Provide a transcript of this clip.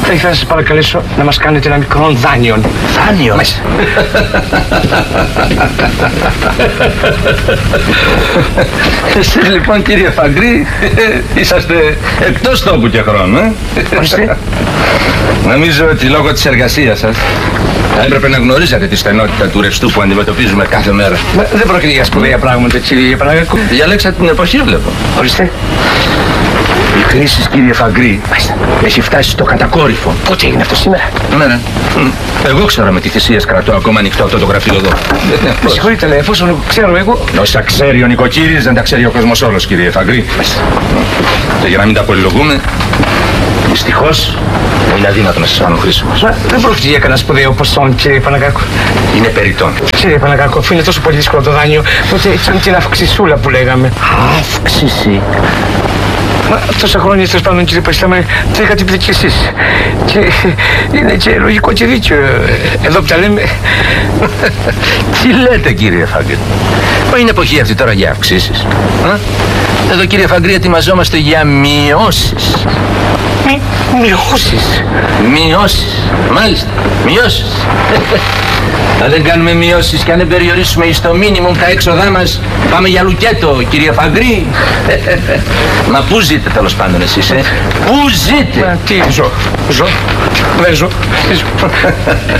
Θα ήθελα να σας παρακαλέσω να μας κάνετε ένα μικρό δάνειο. Δάνειο? Μέσα. Εσείς λοιπόν κύριε Φαγκρί είσαστε εκτός τόπου και χρόνου, Ορίστε. Νομίζω ότι λόγω της εργασίας σας θα έπρεπε να γνωρίζατε τη στενότητα του ρευστού που αντιμετωπίζουμε κάθε μέρα. Μα δεν πρόκειται για σπουδαία πράγματα, κύριε Παναγάκο. Διαλέξατε την εποχή, βλέπω. Ορίστε. Η κρίση, κύριε Φαγκρί, έχει φτάσει στο κατακόρυφο. Πότε έγινε αυτό σήμερα? Ναι. Εγώ ξέρω με τι θυσίες κρατώ ακόμα ανοιχτό αυτό το γραφείο εδώ. Με συγχωρείτε, αλλά εφόσον ξέρω εγώ. Όσα ξέρει ο νοικοκύρης δεν τα ξέρει ο κόσμος όλος, κύριε Φαγκρί. Και για να μην τα πολυλογούμε, δυστυχώς είναι αδύνατο να σας φάνω χρήσιμος. Μα δεν πρόκειται για κανένα σπουδαίο ποσό, κύριε Παναγάκο. Είναι περιττό. Κύριε Παναγάκο, αφού είναι τόσο πολύ δύσκολο το δάνειο, τότε έτσι είναι την αυξησούλα που λέγαμε. Αύξηση. Μα τόσα χρόνια τέλος πάντων, κύριε Παϊστάμα, τα είχατε πει κι εσείς. Και είναι και λογικό και δίκιο. Εδώ που τα λέμε. Τι λέτε, κύριε Φαγκρί? Μα είναι εποχή αυτή τώρα για αυξήσεις. Εδώ, κύριε Φαγκρί, ετοιμαζόμαστε για μειώσεις. Μειώσεις? Μειώσεις. Μάλιστα. Μειώσεις. Αν δεν κάνουμε μειώσεις και αν δεν περιορίσουμε στο μίνιμουμ τα έξοδά μας, πάμε για λουκέτο, κύριε Φαγκρί. Μα πού ζείτε τέλος πάντων εσείς, Πού ζείτε? Μα τι ζω? Δεν ζω.